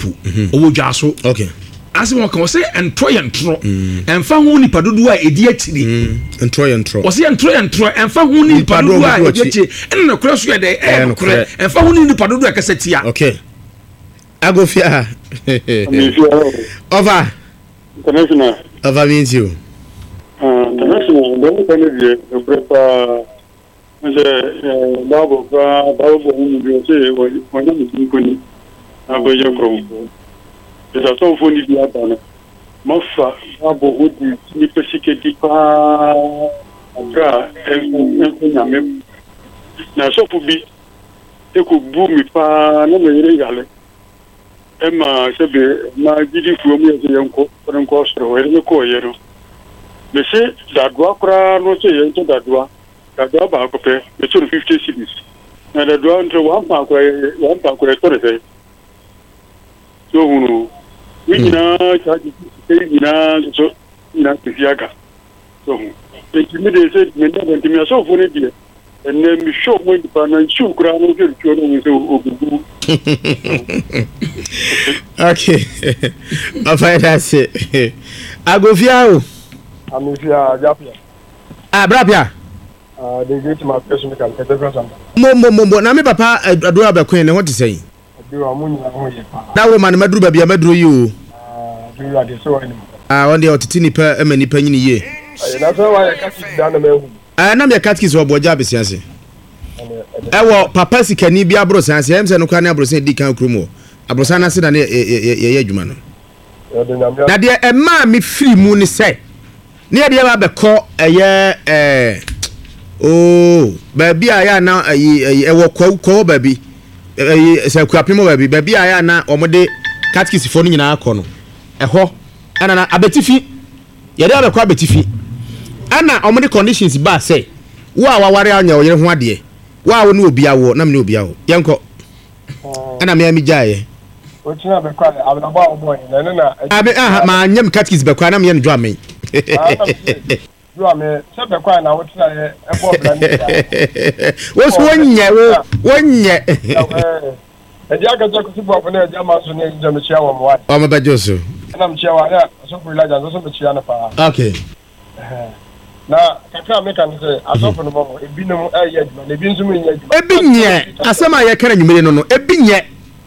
Liverpool owo dwaso okay ase won kan say entro enfa ho nipa dodo a edi akiri entro o say entro enfa ho nipa dodo a edi akiri enne kura so de kura enfa ho nipa dodo a kasetia okay Agofia over international over means you international don't can be prepare babo mu say wona mu kuni aboje krom esa so foni bi atana mafa babo odi ni pesiketi pa abra nyame na so bi eko bu mi pa na me yire yale ema sebe na gidi fu mu yese yenko ko soro we ni ko yero me se dadwa kra no se yento dadwa ba ko pe me so 50 cities na dadwa entre one pa ko to re so hunu we na chaji na so na tifiaka so e kimi de se me na ntimi so fu ne die enne mi show mo di pa na chu kra no ke chu no se ogugu okay afai that's it Agofia o amifia japia brapia they get my person can get the mo na me papa aduro abekwen ne ho te sei aduro amunya ho ye pa da wo man maduro bia maduro yi o aduro ade so ani on the otiti nipa nipa nyini ye na so wa ya kati da na mehu na me katkis wo boja besiase ewo papa sikani bia bro sanse em se no kwa na bro san di kan kromo abro san na se na ye adwuma no na de emma me free mu ni se ne de ba beko eye ba bia ya na ewo kwa ba bi se kwapemo ba bia ya na omode katkis fo no nyina akọ no eho ana na abetifi ye de ba beko abetifi ana omode conditions ba say wo a waware anya oyere ho ade wa wo ne obi awo na me ne obi awo yenko ana me amijaye o tina be kwa abnaba obo yin na abi ma nyam katkis be kwa na me ne jo amen jo ame se be kwa na wo tina ye ebo bla ni wo so wonye e dia ga jaku sibo afọ na dia ma so ne je me chia wo mo wa o ma bajo so na me chia wa na so bu la ja so me chia na pa okay na kaka me kan say asofo no mo ebinom ayi aduma na ebi nso nya aduma ebinye asema ye kana nyumere no no ebinye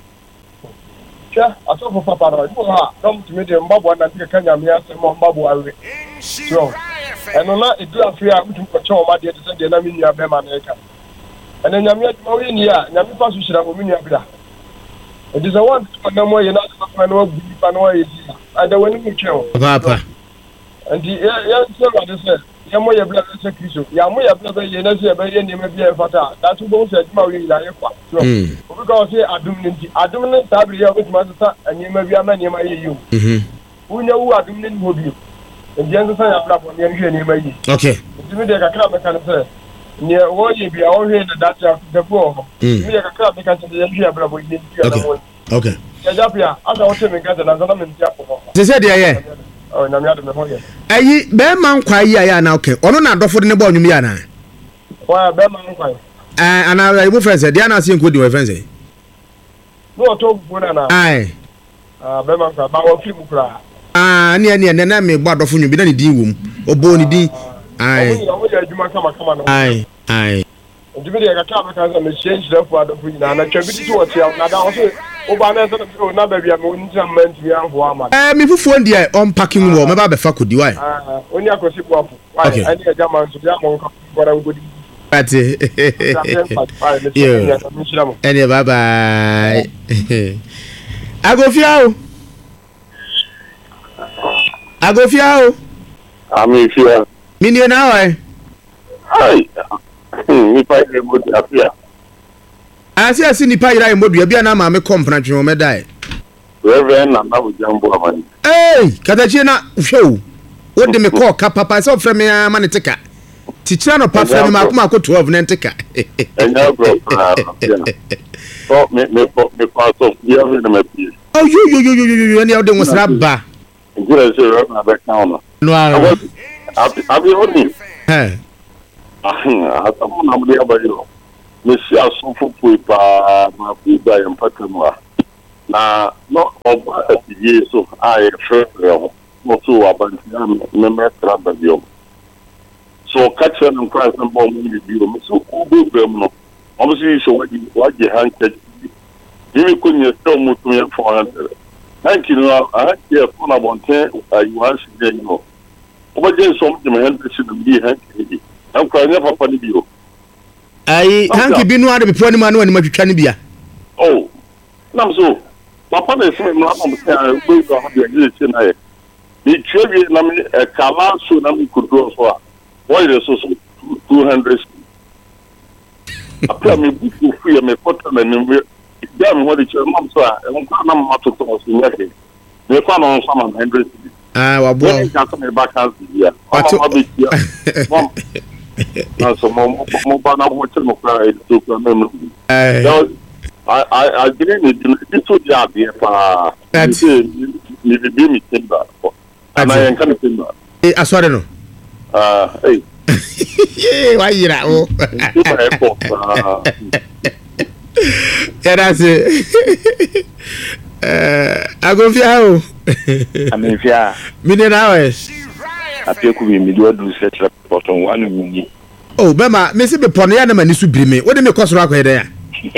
cha asofo papa no ibo ha dom timi de mbabo na tika kanya me asema mbabo awe so eno na edu afia mutum ko cho ma de de de na mi nua be ma na eka eno nyame aduma we ni a nyame pa so hira mo mi nua bida it is a one na mo ye na papa no bu pa no ye di ada wani mu cheo papa and ya so what they say ya mo ya bla se kristo ya mo ya bla ye na se be ye ni me bia fata that go say ma we la ye kwa so because say adum ni tabri ya go ma sa anyi ma bia ma ni ma ye yu unya wu adum ni ho bi ndian sa ya bla bo ni hwe ni ma yi okay ndimi de kakra me kan say ni wo ye bia wo hwe na data de bo ndimi de kakra me kan say ya hwe bla bo ni okay ya japia asa wo te me kan na na me ntia ko se de ye na me ade me ho ye ayi be man kwa yi ya na okay ono na adofo de ne bo nwum ya na wa be man kwa ana ibu friends dia na se nkodi we friends no to bu na ai be man kwa ba wo fi mu kra ne na me bo adofo nwum bi na ne din wom obo ne din ai ndimi de ka me kan me change the for adofo nyina na twa bi ti wo tia na da wo so o ba na so na ba bia me oni jamment bi anho ama me fufuo ndie on packing wo me ba be fa kodi why oni akosi bu afu why ani e jamment so dia mo nka bora ngodi ati any bye bye Agofia amifia mini na why ai mi pa e mo dia pia asi ni pa ira e modua bia na ma me kompra twen o me dai reverend na na bujambo amani katachi na hwew wo de me call ka papa se ofre me ama ne teka tichira no pa frame ma kuma ko 12 ne teka enya bro so me pa so dia na me pi yo ni o de ngosra ba ngura se ro na back down no abi honi atamu na mudi abayo mesi asofo poi pa ma kuba ya mpaka mwa na no oba atiye so I frɛ no so abantiam member club bio so catch them cry some bomb in bio so go them no obviously so what you handed you couldn't tell me to 400 thank you I had here for about 10 you want to know what just something my hand should be handy I'm crying papa bio ai hanki binu ade before ni manu ani matwitwa ne bia oh nam so papa na se me na am say we go have the say na ni trebi na me kala so na me kudo so a what is so 200 apia me buku free me photo na ni we ya me what the mam so a on ka na ma to so nyake me kwa na on sama 100 wa bo ka so me back house dia ma be dia mom so mo ba na mo tell mo cry to ka me I didn't do the idea for me to be me timber. And I am coming timber. I saw no. Hey. Yeah, why you know? Yeah, that's it. I go for I mean, yeah. Million hours. I feel could be do set report on 1 minute. Oh, Bema, Missy Poniana man is to be me. What do you cost rock there?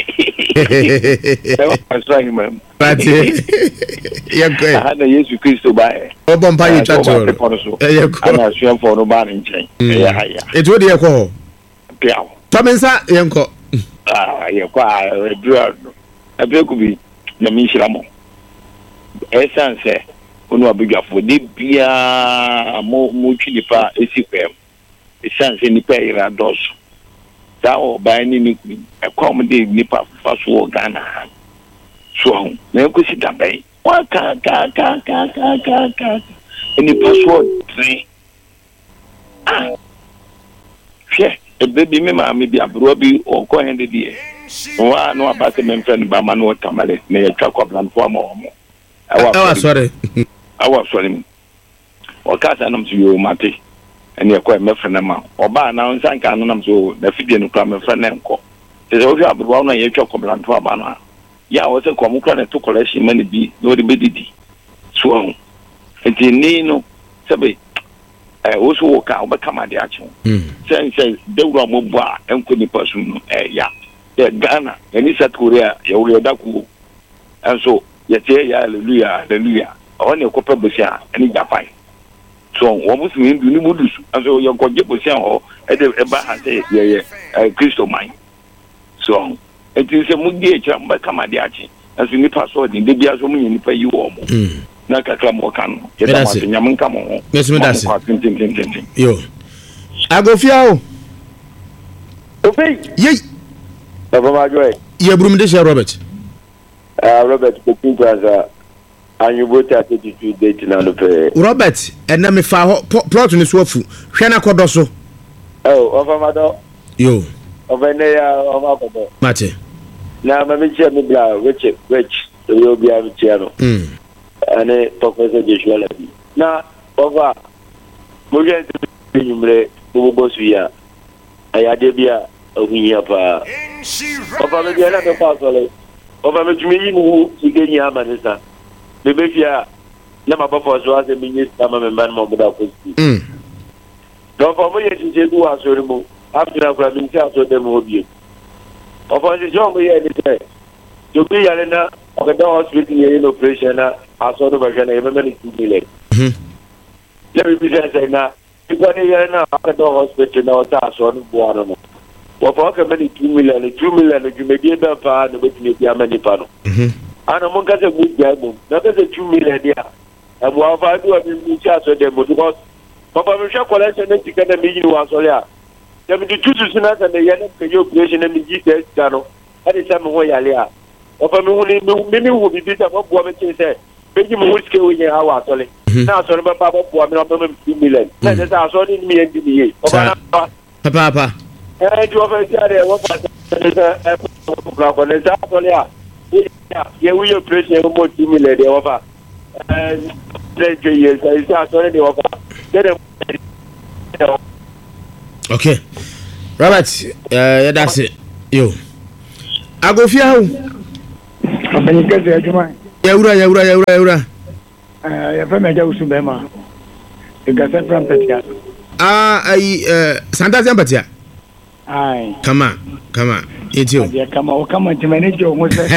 I'm trying, ma'am. But yeah, I had a yes to Christo by a bumpy chat. I'm not sure for no bar in chain. It's what you call Piao. Tomensa, Yanko. You're quite a big could be the Mishamo. Essence, who know a bigger for the beer, more chilipa, a CPM. Essence in the pay doors. That by any accommodate Nipa Faso Ghana. So, now go sit down. What can any password say? Yeah, a baby maybe a broby or coin the dear. No apartment friend by Manu Tamale, may a truck of land for more. I was sorry. I was sorry. Or cast them to you, Mati. And you're quite my friend amount. Or by now, and San Canonam, so the Fidian crime and friend Enco. There's always a brown and your chocolate for a banana. Yeah, I was a common to collection money be no the biddy. So, and Nino, Sabi, I also walk out, but come at the action. Saying, says, they were mobile and couldn't person, yeah. Ghana, and it's at Korea, you're Daku. And so, yet, hallelujah, hallelujah. On your copper busia, and it's a fine. So, what was mean to Nimudus? And so, you're going to get Busian at the Baha say, yeah, Christo mine. So, it is a moody chamber, come at the action. As you need password in the Biasomi in pay you or more. Nakaklamokan, get us in Yaman come on. Yes, yo. I go for okay. Yay. Yeah, Brumdisha Robert. Robert, the and you vote at 32 date in the Robert, and then me plot in the swafu. Shana Kodoso. Oh, over my dog. Yo. Over there, over Mate. Now, my mention me blah, which will be a channel. And a Professor Joshua. Now, over. We're going to be Bosvia. I had a beer of Yapa. Over maybe another parcel. Over me, who you get your man. The baby, never before was a minister, and man, without pussy. Don't for me to say who has removed after I've been charged with them will be. Of all the job we had to be Alena of the hospital in operation, I saw the version of many 2 million. Let me be saying now, if I now at the hospital now, that's on one. What for many 2 million, 2 million, you may be able to find with me, many panel. And among us a good guy, not as a 2 million there. And what I do, I mean, charge of them because Papa Michelle collection and chicken and meeting was all there. There will be 2 sinners and the young operation and the GTS channel at the same way. Papa Mimi will be beat up what woman said. Benjamin will scale in your hour, sorry. Now, sorry, Papa, 2 million. That is our son in me and the Papa. And you offer yeah, we appreciate more 2 million over. And 3 years, I started the offer. Okay. Robert, that's it. Yo. I go for you. I'm going to get there, Yawura. Ya fa me ja usu be ma. E ga se from Petia. Santa Zambatia. Ai. Kama. Etio. Ya kama timanejo mo se.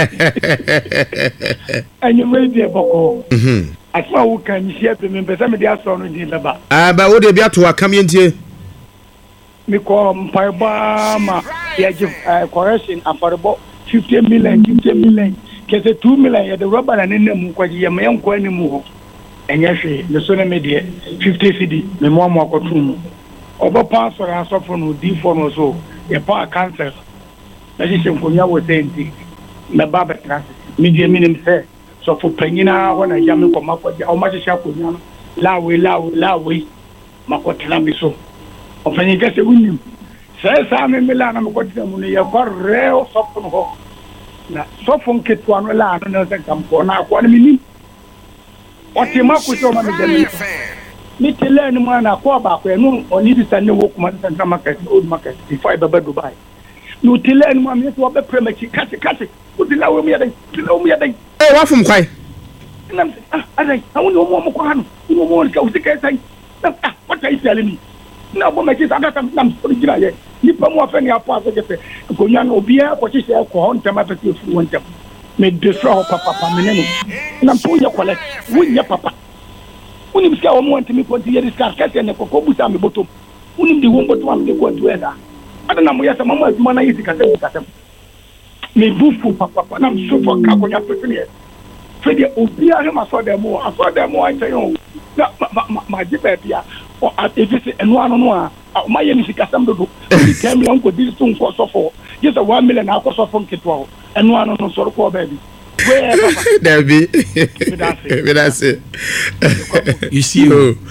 Anyu me die boko. Asma wo kan hia pe me pesa me dia so no din leba. Ba wo de bia to akam yentie. Me ko mpaiba ma ya ji correction afarebo 50 million kese 2 million ya de rubber na nne mu kwaji ya me nko ani mu ho. Enye hwe me so na me de 50 cedi me mo akotu mu. Obo pastor asofo no D4 no so ya pa cancer. Na ji nkonya wo senti me baba class me die minim se so for panyina wana ya me ko makwaji o ma sha konya lawe makotela mi so ofanye kase wunim sa me mela na makotela mu ne ya korreo sofo no na sofo nketwa no la no se kam ko na ko ni ni o ti ma ko so ma me dem ni tele ni ma na ko ba ko no oni di sanne wo kuma central market old market before baba Dubai no tele ni ma me so be premachi kase o di la wo me yadai Wa fum kwai nam adai awun mo ko hanu mo ka uti kai sai what are you telling me na bo me ti sagata nam so gira ye ni pa mo afa ni apo aso jefe ko nya no bia ko ti se ko hon tema pe ti fu won tem me destroy papa me no nam po ye collect wunya papa unim sia o mo antimi ko ti ye discuss ka se ne ko busa me botom unim di won botom am de ko to eda ada na mo ya sama mo aduma na yisi ka se me bufu papa nam so for ka ko nya pe ni Fede obi a ma so dem antayo na ma jibe bia o atefisi enu anu no a ma ye ni sikasam dodo ni tem yon ko diri tun ko sofo just 1 million na ko sofo nketwa enu anu no so ko baby Debbie Vidase you see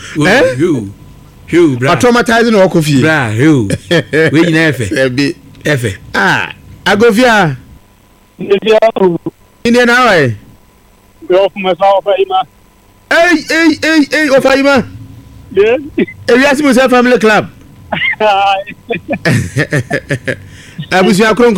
who bra traumatizing o kofi bra who we nyina efe agofia India na why of myself, Faima. Hey, Faima. Yes. You ask me family club. Abusia kron.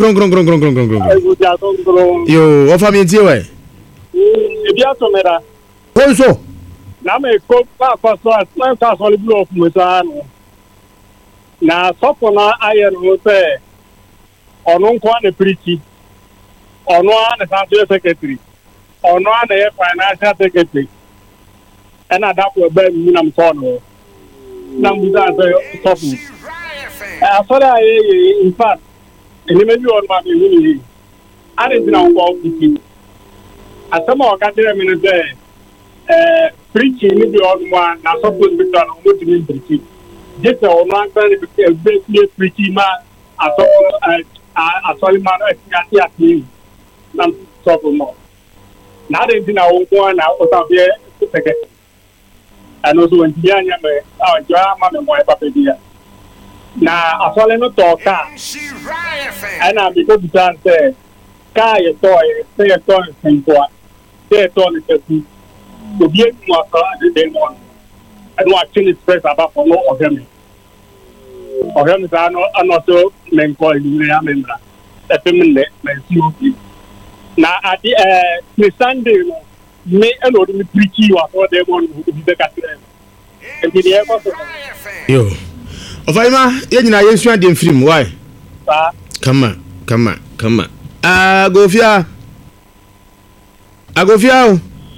Yo, o family ti we. Bia to mera. Konso. Na me ko pa so asma ka so le block mo sa no. Na so for na ayer mo se. Ono nko na preach. Ono na secretary. Ono na ye financial secretary ena da ko be mi na mso no na mbuza say tofu asora ye in fact eni me bi on ma be huni are dina ko fiti asama o ka dire mi no dey preaching ni bi on ma na suppose be done mo ti ni preaching just ono an kan be preaching ma asori ma no ati na tofu mo na de dina o mo na o ta be secretary and also when Dianya me ma me mo papa dia na asole no toka and I because that say ka ye to senko say to ni tesu to be mo aka de mo and what change stress about for no of them no so men ko ni ya membra e pemle me si na adi ni Sunday no me eno ni preachy wa for them on who be ka tire and the air was yo Ofaima ye nyina ye nsuan de mfirim why come on agofia o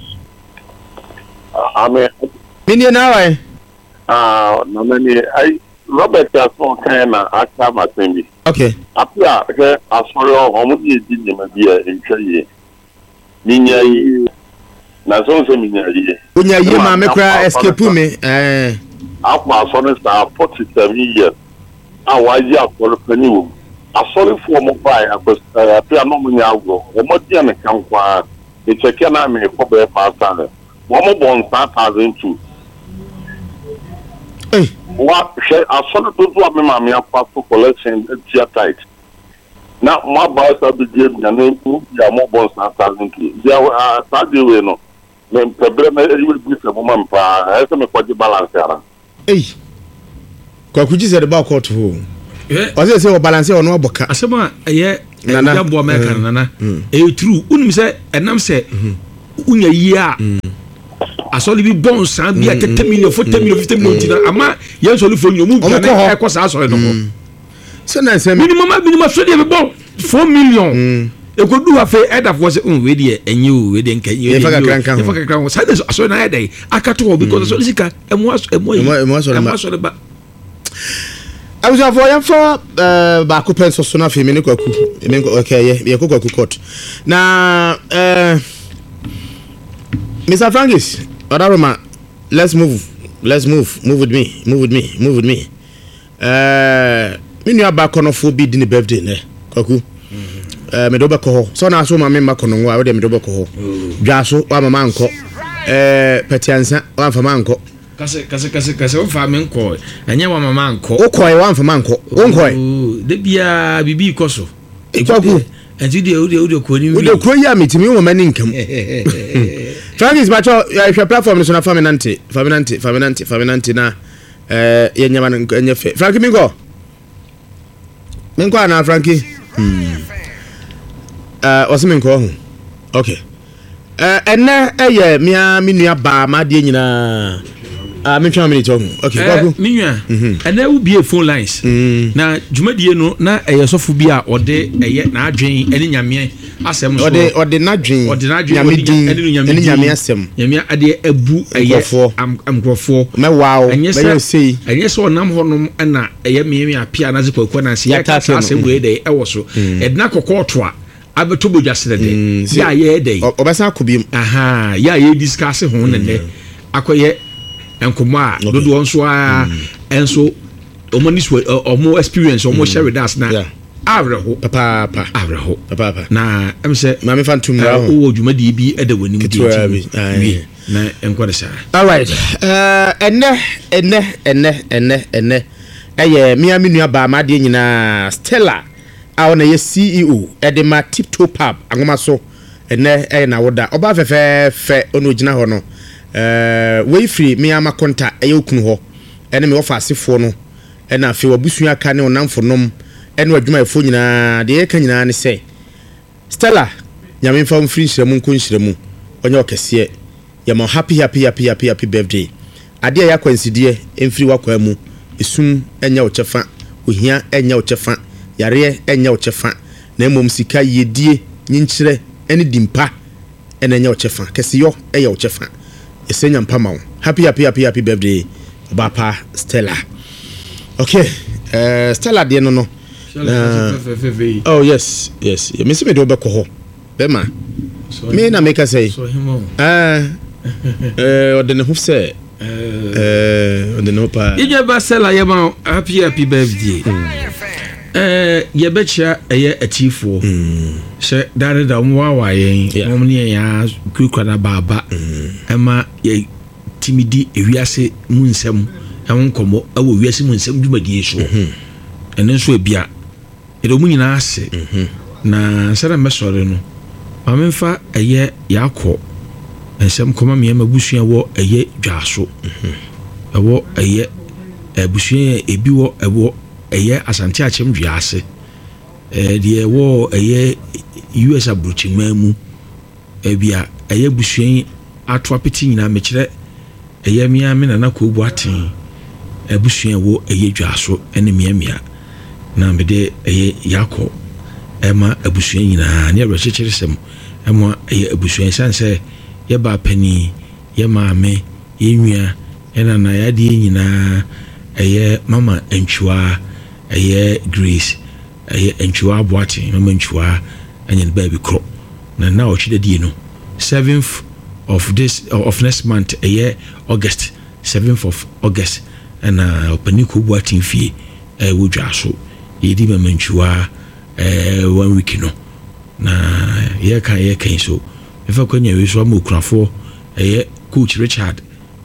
amen mini na why no many I Robert Jackson kana aka matembi okay apia ke asoro omo di di ma bia ntwaye ninya yi na so minya yi onya yi ma me kra escape me akwa asoro sa 47 years awaji akoro pani wo asoro fo mo bai apia no munya agwo omo dia me kankwa e cheke na me ko be pastor mo mo bon 1002 what asoro to do me ma me apa for collection tia tight na mo ba sa bi game na no ya mo bon 1002 dia sabe we no me problem e will be se mo man pa e se me kwaji balance ara kwa kuji se de ba court ho o se o balance o no oboka asema ye ya bo me kan nana e true unim se enam se unya yia asɔre bi bɔn san bi a 30 million 40 million 50 million tina ama yɛn sɔre fo nyomu bi na ɛkɔ saa asɔre no ho so na sɛ minimum so de be bɔ 4 million ekodu afa ɛdafo sɛ we de enye o we de nkan ye fa kakran ho sai asɔre na ɛdai akato because asɔre sika emo asɔre ba abusafo yɛmfa baako pɛ nso so na afei me ne kwaku okay ye kwaku court na Mr. Frankis Odaroma, let's move with me me nua ba konofo bi di ne birthday ne kwaku me do be ko ho so na so ma me ma kono wa we de me do be ko ho dwa so wa mama anko petiansa wa mfa ma anko kase o fa me nko anya wa mama anko o koy wa mfa ma anko o koy de bia bibi koso kwaku enti de o ko ni o de ko ya metimi wo mani nkam Frankis bacho your platform is on Faminante na yenyama nyefe Frankie mingo na Frankie osiminko okay enne eye mia minua ba ma de nyina me twa minute okay kwaku minua enne wo bie phone lines na djumadie no na eye sofo bi a ode eye na adwen ene nyame asem so ode na dwen ene nyame asem nyame ade abu eye amkrofo me wow me say enye so nam honom na eye me apia na zekwaku na se ya asem we de ewo so edna kokoto a abeto bodwasere de ya ye de obesa akobiem aha ya ye discuss ho ne akoye enkomo a dodo nso a enso omo experience omo share with us na avreho papa na emse mama fantum ra ho wo dwumadi bi eda wani mu di na enkwade sa all right enne eye mia menua ba ma de nyina Stella a na ye CEO edema Tiptoe Pub angoma so enne na woda oba fe ono gina ho no we free me ama konta eyokunu ho ene me ofa asefo no ena afi wabusu aka ne onamfo nom ene wadwuma efo nyina de eka nyina ne se Stella nyame mfa mfiri nhyiramu nko nhyiramu onye okese ye mo happy birthday ade ya kwansidie emfiri wakwa mu esum enya ochefa ohia enya ochefa yare enya ochefa na emom sika yedie nyinkyire ene dimpa ene enya ochefa kesiyo eya ochefa esenya mpama wo happy birthday Bapa Stella okay Stella de no oh yes me se me do be ko ho be ma me na make say odene hu se odene hopa ije ba Stella ye ma happy birthday ye be chia eye atifo se dare da mo wa yen mo ne ya kwikwana baba ema ye timidi ewiase mu nsem enkomo awo wiase mu nsem dwumadie so enen so ebia edo mu nyina ase na sara mesore no amemfa eye yakọ ensem koma me magusua wo eye dwaso ewo eye ebusua ebi wo ewo eye asante achem dwaase de wo eye US abrochimamu ebia eye busua ato apeti nyina mekire eye mia me na ko bu aten ebusua wo eye dwaso ene mia na mede eye yakọ ema ebusua nyina ne abrachiriresem ema eye ebusua sanse ye ba pani ye maame ye nwia ena na ya de nyina eye mama entwa eye Grace eye entwa aboate mama entwa enye baby kro na ochide die no 7th of next month August 7th of August and opaniku boatin fie wodwaso yedi mama entwa 1 week no na ye kan so if I can use one more crafo coach Richard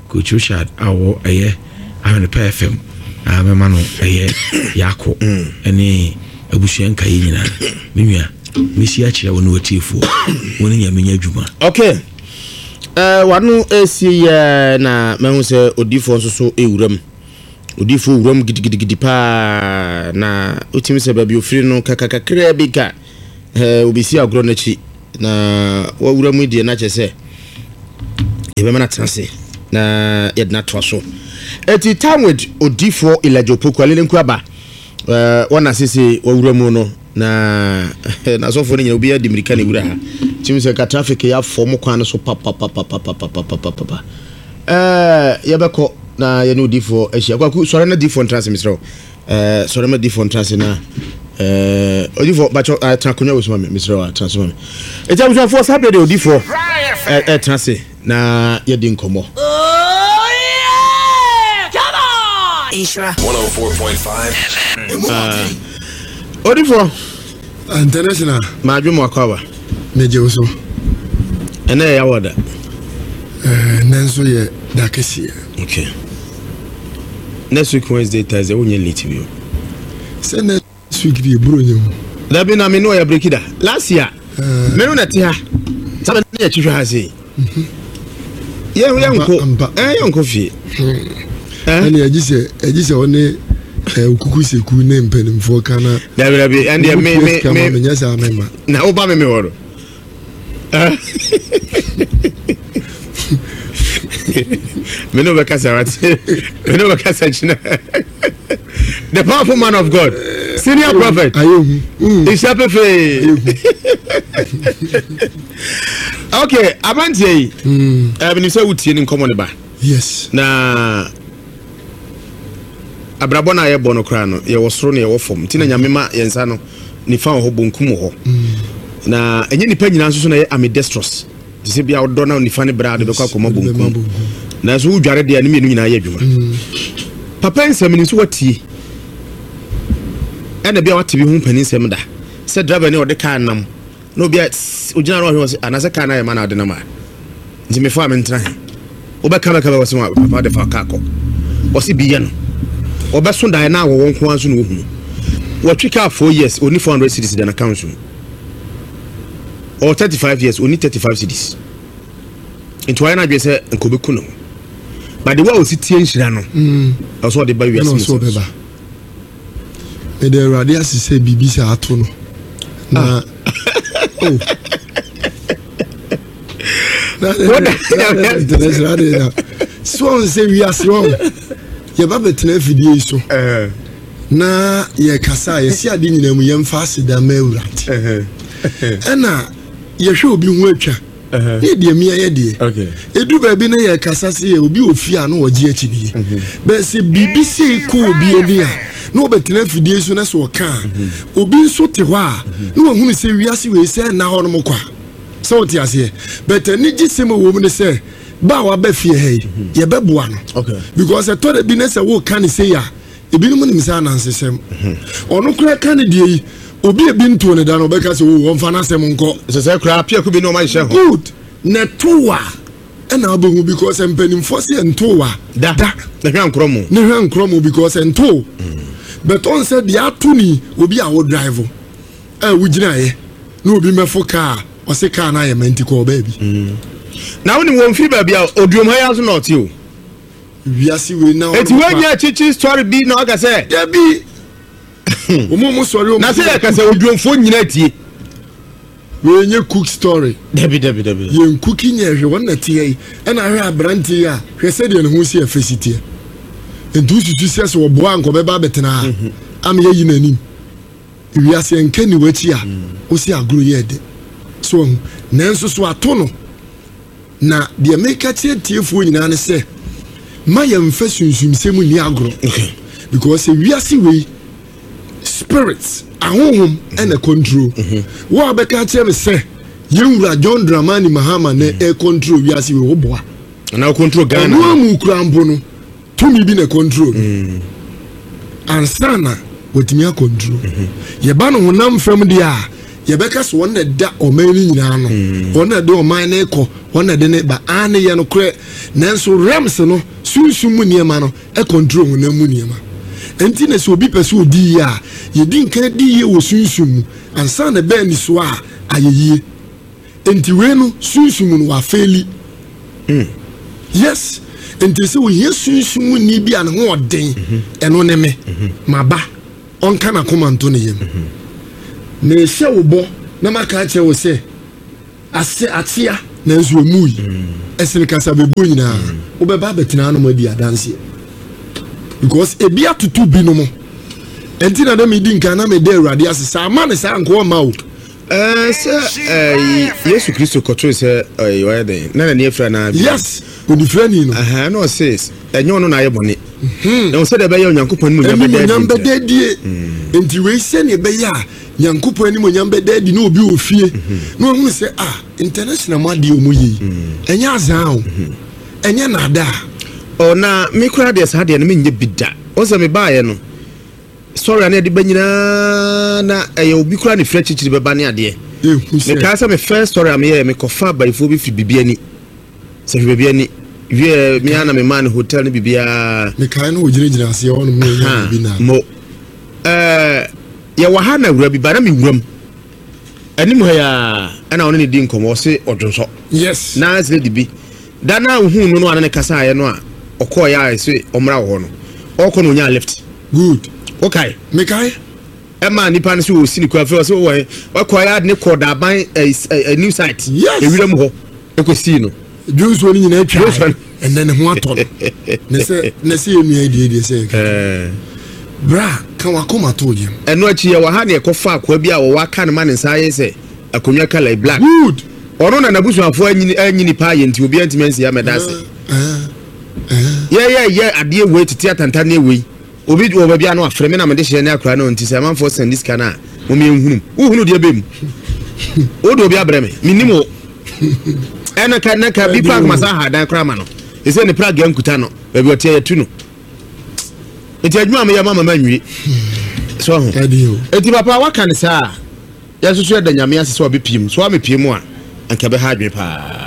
awo ahwe PFM mama no yako ene abusua nka nyina menua mesi a kire wonu watifo wonu nya menya dwuma okay wanu esi na mehu se odifo nso so ewuram odifo wuram gidigidi pa na otimi se ba bi ofiri no kakakakra bi ka obisi agro na chi na wawura mu die na chese ebe mana tense na yedna to so eti time with odifo ilajopo kwalele nkwaba wana sisi wawura mu no na so fo nyina obi adimirika ne wura ha chimse ka traffic ya form kwan so papa yebeko na ye no odifo ehia kwa sore na odifo entrance misro sore na odifo entrance na odifo bacho trankonya wo so misro transform eja buso for sabe de odifo entrance na ye di nkomo Isra 104.5 odifo international maadwum akwa meje uso ene ya wada nanso ye dakesi okay next week Wednesday Thursday wonye late bio say next week bi bro nyem da bi na me no ya breakida last year me no na ti ha sabe na ya chihwa ha sei yanko fie ani agise one ukuku seku ne mpanimfo kana dabi and me nyasa mema na oba me woro me no bekasa rat me no bekasa china the powerful man of God senior prophet Isapefe okay abante me say wutie ni nkomo ne ba yes na abrabo na ye bono kra no ye wosoro ne ye wofom tina nyamema yensa no ni fa ho bonkum ho na enye nipa nyina nso so na ye ambidextrous dise bia odo na ni fa ne bra de bekwa koma bonkum na so udware de ani me nyina ye adwuma papa nsem ni so watie ena bia wate bi hu pani nsem da se driver ne ode ka nam no bia ojina ro ho anase ka na ye ma na ode na ma nti me fa me ntra obeka beka wose ma papa de fa ka ko osi bi ye no obeso dai na wo wonko anso no hu watwika 4 years only 400 cedis in account or 35 years only 35 cedis into why na be say nkobeku no but the way o sit enhira no also the buy we so beba e de radio asise bibi sa ato no na oh na so say we are strong ye ba betena fidie so na ye kasa ye si ade nyina mu ye mfa aseda mawurate ena ye hwe obi hu atwa ye de mi ye de edu ba bi na ye kasa se ye obi ofia na oje achi bi be se BBC ko obi eni a na obetena fidie so na so ka obi nso te ho a na ohunu se wiase we se na ho no mkwa so ti ase but ni gisem wo mu ne se ba wa ba fie hey ye beboa no because I thought be nese wo kan say ya ebi no nim say na nsesem ono kura kan die obi ebi nto ne da no be ka say wo mfa na sem nko se kura pia ku bi no ma hye ho good na towa na obehu because empanim force ntowa da na hwan kromo because nto but on said dia tuni obi a wo drive wo gina ye na obi mefo car o se car na ye menti ko baby na woni won fi ba bia odiom ha yaso not you wiase we na eti we nya chichi story bi na oga say ya bi omo story na say ka say odiom fo nyina tie we nye cook story debi yen cooking ye hwe won na tie e na hwe abranti ya hwe se de ne hu si afesitie entu sutu ses wo boa nko be ba betena am ye yinanim wiase enkani wachi a o si agro ye de so nanso so ato no na de make tietiefu nyina ne se ma yem fa sunsunsem ni agro because we are see we spirits ahonhom and a control wo abeka tie me se yewura John Dramani Mahama na e control we are see we wo boa na control Ghana no mu kurambo no to mi bi na control ansana wotimi a control ye ba no honam fam dia ye beka so won da o mani nyina no won da o man na ekọ won da ne ba ane ye no kre nanso rems no sunsum mu niema no e control honam mu niema enti na so obi pese odi ya ye di nkan di ye wo sunsum ansana be ni so a ayeye enti we no sunsum no wa feli yes enti se wo ye sunsum ni bi an ho oden eno ne me maba onka na komanto ne yem na ehye wo bo na maka che wo se ase atia na nso emui esene kasa bebu nyina obeba betina no madi adanse because ebi atutu bi no mo enti na dem di nkan na me de Awurade asesa ama ne sa nko ma o Yesu Kristo kotro se oya den na ne efra na yes odi frani no no says enyo no na ye bone na se de be ye Onyankopɔn mu nyamba die enti we se ne be ya Nyankopɔn ani mo nyamba di na obi ofie na ohun se international ma di omuyi enya azan o enya nada o na me kura de sa de no me nye bida o se me baaye no sorry na de banyina na obi kura ne fra chichiri beba ne ade me ka say me first story am here me kofa baifo bi fi bibiani se fi bibiani wie me ana me man hotel ne bibia me kai no ogire ase ye wono me bi na mo ye wa ha na wura bi ba na me wuram anim ha ya ana woni ne di nkomo se odonso yes na as lady bi da na hu no ana ne kasa ye no a okoya se omra wo no okọ no nya left good okay me kai Emma nipa ne so sini kwa fe so wo kwaya ne koda ban a new site yes ewiram ho ekosi no Jews woni nyina atwa and then ho ato ne se enu ade se bra kan wakoma to jem eno achi ye wa ha ne ekofa akwa bi a wo waka ne ma ne nsa ye se akonwa color black good ono na nabusuafo anyini pa ye nti obi antimensi ya medase ye ade we titi atanta ne we obi wo bia no afreme na mede hye ne akra no nti se manfo send this kana mo me nhunu uhunu de bem o do obi abreme minimo ena ka bi plug masa ha dan kra ma no e se ne plug yankuta no ba bi otie yetu no eti adwuma me ya mama manwi so ho eti papa waka ne sa ya susu da nyame asese obi piem so amepiem a anka be ha adwe pa